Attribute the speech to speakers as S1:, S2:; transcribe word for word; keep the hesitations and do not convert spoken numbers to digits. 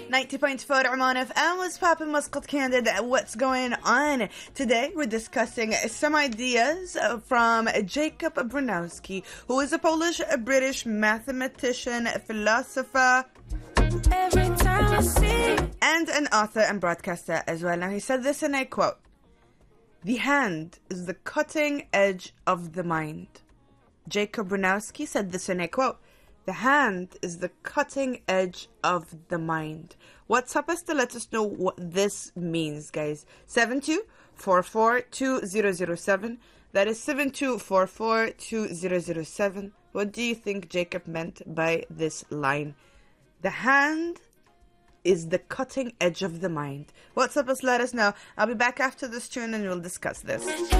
S1: ninety point four Oman F M was popping Muscat Candid. What's going on? Today we're discussing some ideas from Jacob Bronowski, who is a Polish-British mathematician, philosopher, Every time I see and an author and broadcaster as well. Now he said this, and I quote, "The hand is the cutting edge of the mind." Jacob Bronowski said this, and I quote, "The hand is the cutting edge of the mind." WhatsApp us to let us know what this means, guys. seven two four four two zero zero seven. That is seven two four four two zero zero seven. What do you think Jacob meant by this line? The hand is the cutting edge of the mind. WhatsApp us, let us know. I'll be back after this tune and we'll discuss this.